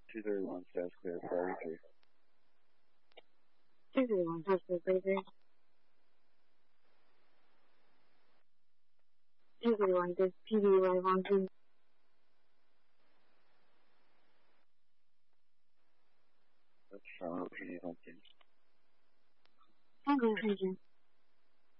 231 status clear, priority 3. 231 status clear, priority 3. 231, this PD live on Zoom. That's PD on Teams. Tango Agent.